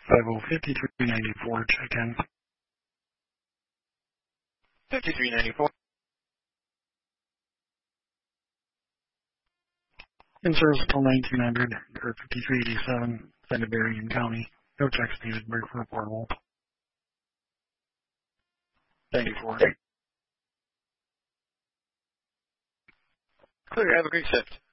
505394, check in. 5394. In service until 1900, or 5387, send to Berrien County. No checks needed, break for reportable. 94. Clear, have a great shift.